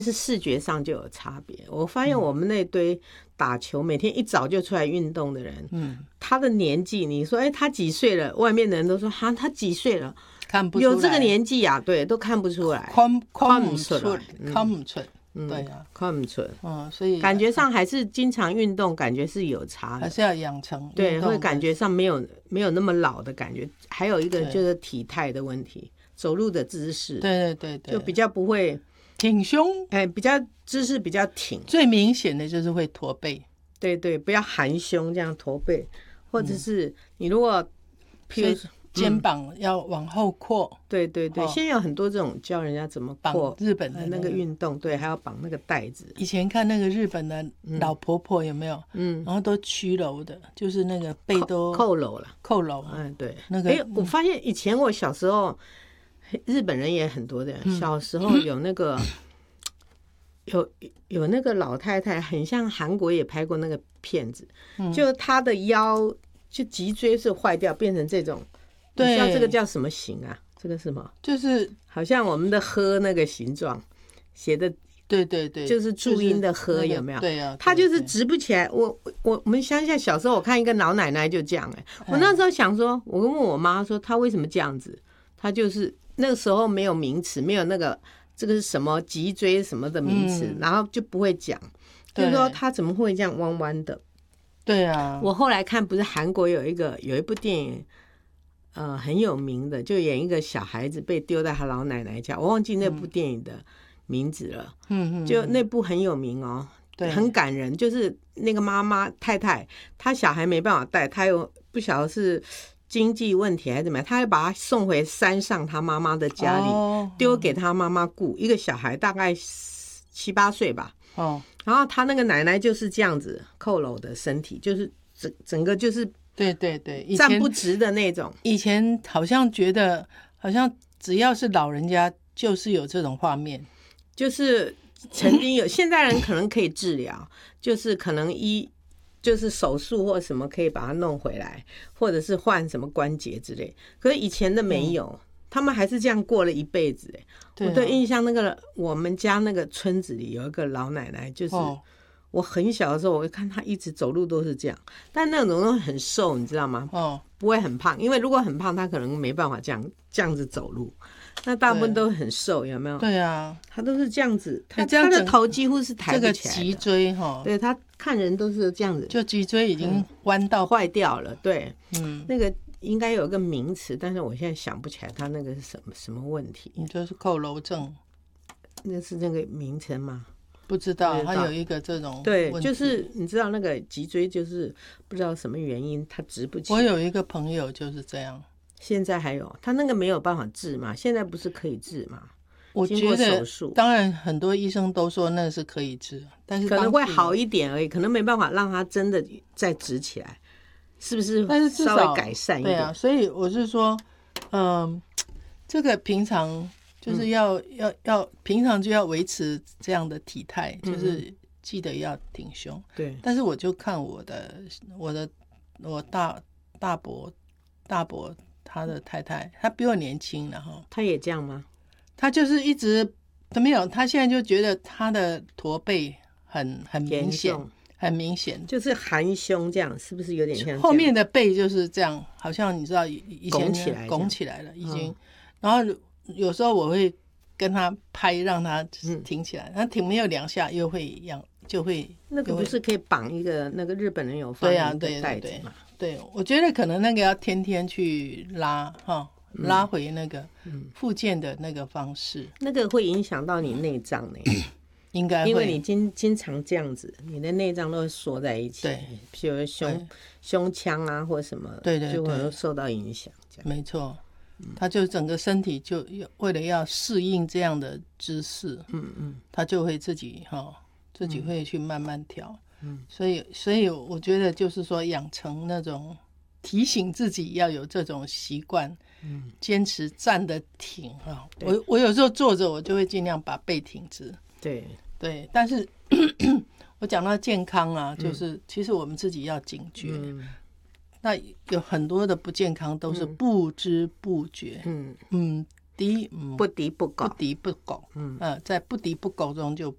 是视觉上就有差别。我发现我们那堆打球每天一早就出来运动的人，他的年纪，你说他几岁了？外面的人都说哈，他几岁了？ 看不出来， 有这个年纪啊，对，都看不出来， 看不出，对啊， 看不出， 所以感觉上还是经常运动，感觉是有差的， 还是要养成， 对，会感觉上没有那么老的感觉。还有一个就是体态的问题，走路的姿势， 对，就比较不会挺胸， 比较姿势比较挺， 最明显的就是会驼背， 对，不要含胸这样驼背，或者是你如果譬如肩膀要往后扩， 对，现在有很多这种教人家怎么扩， 日本的那个运动，对，还要绑那个带子。 以前看那个日本的老婆婆有没有？然后都曲柔的，就是那个背都扣柔了， 扣柔。 对， 那个我发现以前我小时候，日本人也很多的，小时候有那个有那个老太太，很像韩国也拍过那个片子，就她的腰就脊椎是坏掉，变成这种。你知道这个叫什么形啊？这个是什么？ 就是好像我们的喝那个形状写的， 对， 就是注音的喝，有没有？ 对啊， 它就是直不起来。我们乡下小时候，我看一个老奶奶就这样我那时候想说，我问我妈说，她为什么这样子？她就是那个时候没有名词，没有那个这个是什么脊椎什么的名词，然后就不会讲，就是说她怎么会这样弯弯的？ 对啊， 我后来看不是韩国有一部电影。很有名的，就演一个小孩子被丢在他老奶奶家，我忘记那部电影的名字了。就那部很有名哦，对，很感人。就是那个妈妈太太，她小孩没办法带，她又不晓得是经济问题还是怎么样，她又把他送回山上他妈妈的家里，丢给他妈妈顾。一个小孩大概7、8岁吧。然后他那个奶奶就是这样子佝偻的身体，就是整个就是。 对， 站不直的那种。 以前好像觉得，好像只要是老人家，就是有这种画面， 就是曾经有。现代人可能可以治疗，就是可能就是手术或什么可以把它弄回来，或者是换什么关节之类。可是以前的没有，他们还是这样过了一辈子。我的印象，那个我们家那个村子里有一个老奶奶，就是。我很小的时候，我看他一直走路都是这样，但那种都很瘦，你知道吗？不会很胖，因为如果很胖，他可能没办法这样子走路。那大部分都很瘦，有没有？ 对啊， 他都是这样子，他的头几乎是抬不起来的。这个脊椎对，他看人都是这样子， 就脊椎已经弯到坏掉了。对，那个应该有一个名词，但是我现在想不起来，他那个是什么问题？ 你就是佝偻症， 那是那个名称吗？ 不知道，他有一个这种对，就是你知道那个脊椎就是不知道什么原因它直不起来。 我有一个朋友就是这样， 现在还有他那个没有办法治嘛？现在不是可以治吗？ 我觉得当然很多医生都说那是可以治，但是可能会好一点而已，可能没办法让它真的再直起来，是不是？ 但是至少稍微改善一点。 对啊，所以我是说，这个平常。就是要平常就要维持这样的体态，就是记得要挺胸。 对， 但是我就看我大伯他的太太，他比我年轻了哈。 他也这样吗？ 他就是一直都没有，他现在就觉得他的驼背很明显，很明显， 就是含胸这样，是不是有点像后面的背就是这样，好像你知道以前拱起来了已经，然后。有时候我会跟他拍，让他挺起来，他挺没有2下又会就会那个不是可以绑一个那个日本人有放一个带子嘛？ 对，我觉得可能那个要天天去拉回那个复健的那个方式， 那个会影响到你内脏呢。 应该会， 因为你经常这样子，你的内脏都会缩在一起， 对， 比如胸腔啊或什么， 对， 就会受到影响。 没错。他就整个身体就为了要适应这样的姿势，他就会自己会去慢慢调，所以我觉得就是说养成那种提醒自己要有这种习惯，坚持站得挺啊。我有时候坐着我就会尽量把背挺直，对，但是我讲到健康啊，就是其实我们自己要警觉。那有很多的不健康都是不知不觉， 不敌不苟， 在不敌不苟中就